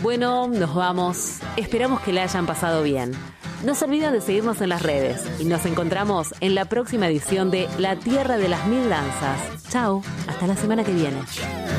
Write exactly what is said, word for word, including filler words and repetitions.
Bueno, nos vamos. Esperamos que la hayan pasado bien. No se olviden de seguirnos en las redes y nos encontramos en la próxima edición de La Tierra de las Mil Danzas. Chao, hasta la semana que viene.